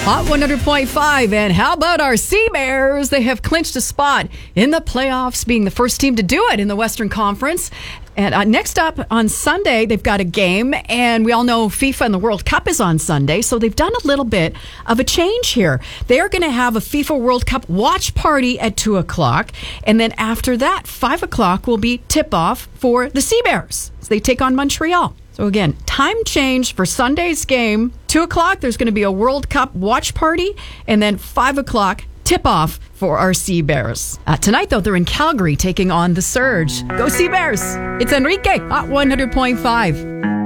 Hot 100.5. And how about our Sea Bears? They have clinched a spot in the playoffs, being the first team to do it in the Western Conference. And next up on Sunday, they've got a game. And we all know FIFA and the World Cup is on Sunday. So they've done a little bit of a change here. They are going to have a FIFA World Cup watch party at 2 o'clock. And then after that, 5 o'clock will be tip-off for the Sea Bears. So they take on Montreal. So again, time change for Sunday's game. 2 o'clock, there's going to be a World Cup watch party. And then 5 o'clock, tip-off for our Sea Bears. Tonight, though, they're in Calgary taking on the Surge. Go Sea Bears! It's Enrique, Hot 100.5.